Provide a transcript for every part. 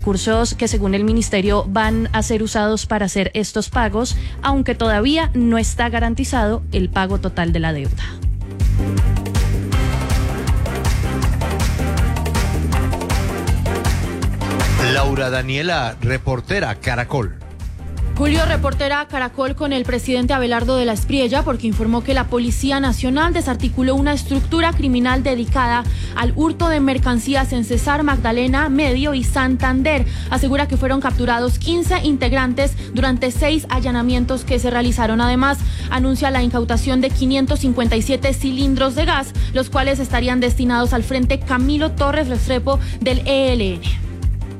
recursos que según el ministerio van a ser usados para hacer estos pagos, aunque todavía no está garantizado el pago total de la deuda. Laura Daniela, reportera Caracol. Julio, reportera Caracol con el presidente Abelardo de la Espriella, porque informó que la Policía Nacional desarticuló una estructura criminal dedicada al hurto de mercancías en Cesar, Magdalena, Medio y Santander. Asegura que fueron capturados 15 integrantes durante 6 allanamientos que se realizaron. Además, anuncia la incautación de 557 cilindros de gas, los cuales estarían destinados al Frente Camilo Torres Restrepo del ELN.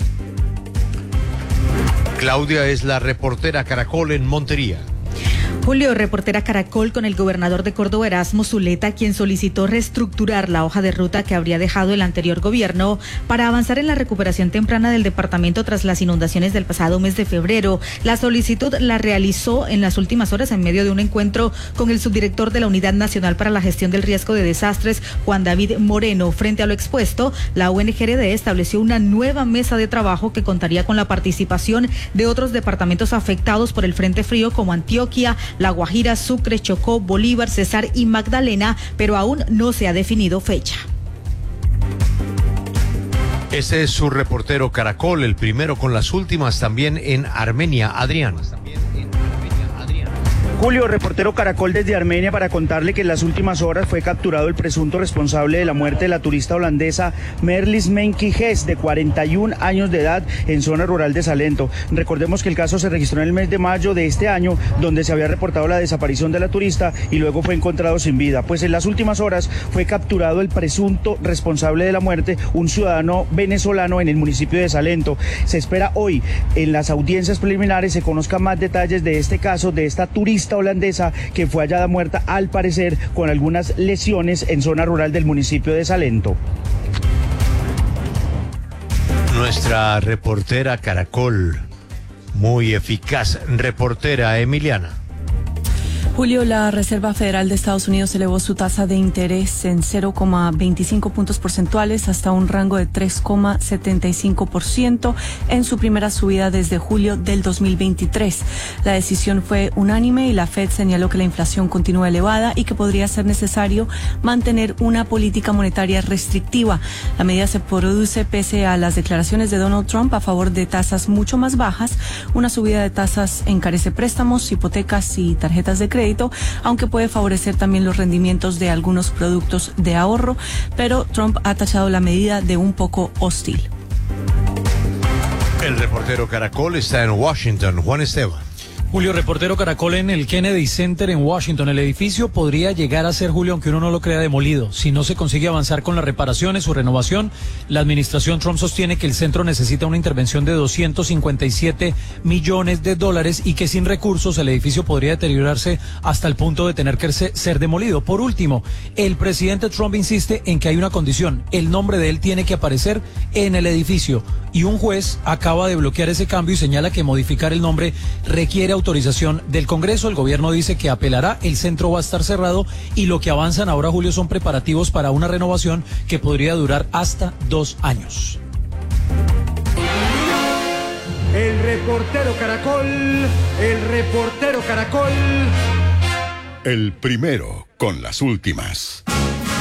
Claudia es la reportera Caracol en Montería. Julio, reportera Caracol con el gobernador de Córdoba, Erasmo Zuleta, quien solicitó reestructurar la hoja de ruta que habría dejado el anterior gobierno para avanzar en la recuperación temprana del departamento tras las inundaciones del pasado mes de febrero. La solicitud la realizó en las últimas horas en medio de un encuentro con el subdirector de la Unidad Nacional para la Gestión del Riesgo de Desastres, Juan David Moreno. Frente a lo expuesto, la UNGRD estableció una nueva mesa de trabajo que contaría con la participación de otros departamentos afectados por el Frente Frío como Antioquia, La Guajira, Sucre, Chocó, Bolívar, Cesar y Magdalena, pero aún no se ha definido fecha. Este es su reportero Caracol, el primero con las últimas también en Armenia. Adrián. Julio, reportero Caracol desde Armenia para contarle que en las últimas horas fue capturado el presunto responsable de la muerte de la turista holandesa Merlis Menky Ges, de 41 años de edad, en zona rural de Salento. Recordemos que el caso se registró en el mes de mayo de este año, donde se había reportado la desaparición de la turista y luego fue encontrado sin vida. Pues en las últimas horas fue capturado el presunto responsable de la muerte, un ciudadano venezolano en el municipio de Salento. Se espera hoy en las audiencias preliminares se conozcan más detalles de este caso, de esta turista holandesa que fue hallada muerta al parecer con algunas lesiones en zona rural del municipio de Salento. Nuestra reportera Caracol, muy eficaz reportera Emiliana. Julio, la Reserva Federal de Estados Unidos elevó su tasa de interés en 0,25 puntos porcentuales hasta un rango de 3,75% en su primera subida desde julio del 2023. La decisión fue unánime y la Fed señaló que la inflación continúa elevada y que podría ser necesario mantener una política monetaria restrictiva. La medida se produce pese a las declaraciones de Donald Trump a favor de tasas mucho más bajas. Una subida de tasas encarece préstamos, hipotecas y tarjetas de crédito, aunque puede favorecer también los rendimientos de algunos productos de ahorro, pero Trump ha tachado la medida de un poco hostil. El reportero Caracol está en Washington, Juan Esteban. Julio, reportero Caracol en el Kennedy Center en Washington. El edificio podría llegar a ser, Julio, aunque uno no lo crea, demolido. Si no se consigue avanzar con las reparaciones o renovación, la administración Trump sostiene que el centro necesita una intervención de $257 millones y que sin recursos el edificio podría deteriorarse hasta el punto de tener que ser demolido. Por último, el presidente Trump insiste en que hay una condición. El nombre de él tiene que aparecer en el edificio. Y un juez acaba de bloquear ese cambio y señala que modificar el nombre requiere autorización del Congreso. El gobierno dice que apelará, el centro va a estar cerrado y lo que avanzan ahora, Julio, son preparativos para una renovación que podría durar hasta 2 años. El reportero Caracol. El primero con las últimas.